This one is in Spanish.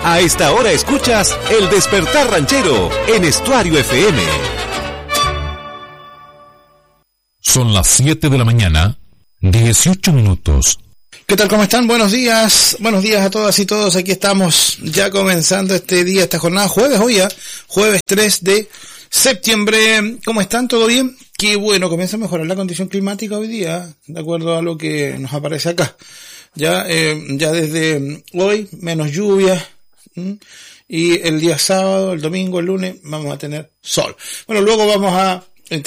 A esta hora escuchas El Despertar Ranchero en Estuario FM. Son las 7 de la mañana, 18 minutos. ¿Qué tal? ¿Cómo están? Buenos días a todas y todos. Aquí estamos ya comenzando este día, esta jornada jueves, hoy ya, jueves 3 de septiembre. ¿Cómo están? ¿Todo bien? Qué bueno, comienza a mejorar la condición climática hoy día, de acuerdo a lo que nos aparece acá. Ya desde hoy, menos lluvia, y el día sábado, el domingo, el lunes, vamos a tener sol. Bueno, luego vamos a